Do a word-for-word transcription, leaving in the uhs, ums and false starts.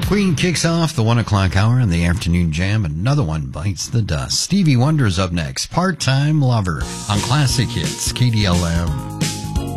Queen kicks off the one o'clock hour in the afternoon jam. Another one bites the dust. Stevie Wonder's up next. Part-Time Lover on Classic Hits, K D L M.